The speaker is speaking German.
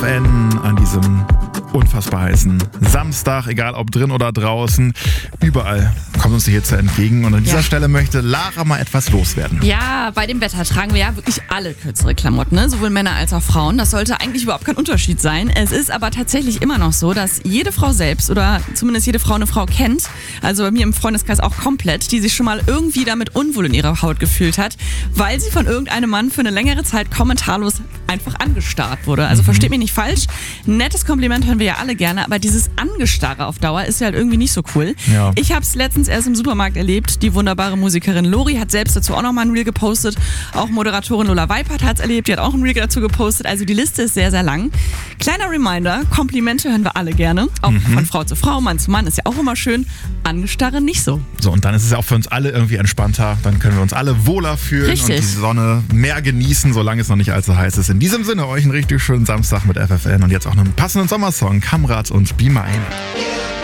FFN an diesem unfassbar heißen Samstag, egal ob drin oder draußen, überall kommt uns die Hitze entgegen. Und an dieser Stelle möchte Lara mal etwas loswerden. Ja, bei dem Wetter tragen wir ja wirklich alle kürzere Klamotten, ne? Sowohl Männer als auch Frauen. Das sollte eigentlich überhaupt kein Unterschied sein. Es ist aber tatsächlich immer noch so, dass jede Frau selbst oder zumindest jede Frau eine Frau kennt, also bei mir im Freundeskreis auch komplett, die sich schon mal irgendwie damit unwohl in ihrer Haut gefühlt hat, weil sie von irgendeinem Mann für eine längere Zeit kommentarlos einfach angestarrt wurde. Also versteht mich nicht falsch, nettes Kompliment hören wir ja alle gerne, aber dieses Angestarre auf Dauer ist ja halt irgendwie nicht so cool. Ja. Ich habe es letztens erst im Supermarkt erlebt. Die wunderbare Musikerin Lori hat selbst dazu auch nochmal ein Reel gepostet. Auch Moderatorin Lola Weipert hat es erlebt, die hat auch ein Reel dazu gepostet. Also die Liste ist sehr, sehr lang. Kleiner Reminder, Komplimente hören wir alle gerne. Auch von Frau zu Frau, Mann zu Mann ist ja auch immer schön. Angestarre nicht so. So, und dann ist es ja auch für uns alle irgendwie entspannter. Dann können wir uns alle wohler fühlen Richtig. und die Sonne mehr genießen, solange es noch nicht allzu heiß ist. In diesem Sinne, euch einen richtig schönen Samstag mit FFN und jetzt auch einen passenden Sommersong, Kamrat und Be Mine.